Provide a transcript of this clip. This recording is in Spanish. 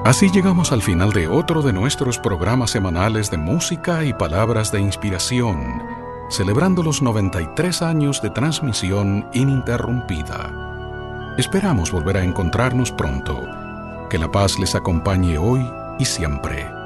Así llegamos al final de otro de nuestros programas semanales de música y palabras de inspiración, celebrando los 93 años de transmisión ininterrumpida. Esperamos volver a encontrarnos pronto. Que la paz les acompañe hoy y siempre.